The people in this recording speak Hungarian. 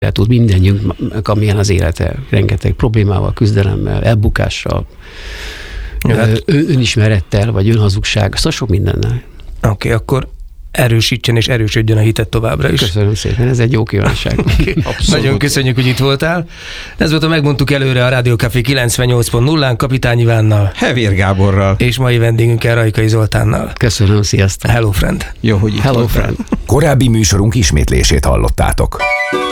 tud mindennyiunknak, amilyen az élete, rengeteg problémával, küzdelemmel, elbukással, önismerettel, vagy önhazugság, szóval sok mindennel. Oké, akkor erősítsen és erősödjön a hitet továbbra is. Köszönöm szépen, ez egy jó kívánság. Nagyon köszönjük, hogy itt voltál. Ez volt a Megmondtuk előre a Rádió Café 98.0-án Kapitány Ivánnal, Hevér Gáborral, és mai vendégünkkel Rajkai Zoltánnal. Köszönöm, sziasztok. Hello, friend. Jó, hogy itt Hello, friend. Korábbi műsorunk ismétlését hallottátok.